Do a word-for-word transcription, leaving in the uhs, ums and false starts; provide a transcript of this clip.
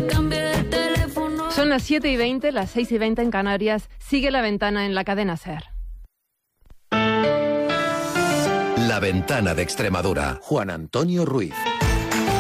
te cambié de teléfono. Son las siete y veinte, las seis y veinte en Canarias. Sigue La Ventana en la cadena SER. La Ventana de Extremadura. Juan Antonio Ruiz.